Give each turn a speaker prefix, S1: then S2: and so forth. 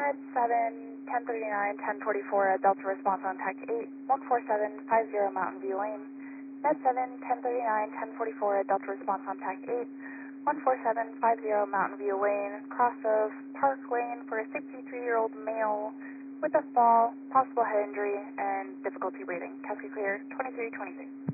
S1: Med 7, 1039, 1044, Delta response on TAC 8, 14750 Mountain View Lane. Med 7, 1039, 1044, Delta response on TAC 8, 14750 Mountain View Lane, cross of Park Lane for a 63-year-old male with a fall, possible head injury, and difficulty breathing. Cascade clear, 2326.